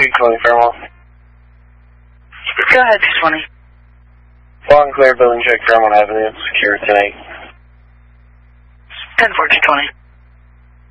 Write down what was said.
220 Fairmont. Go ahead, 220. Long clear, building check, Fairmont Avenue, secure 10-8. 10-4, 220.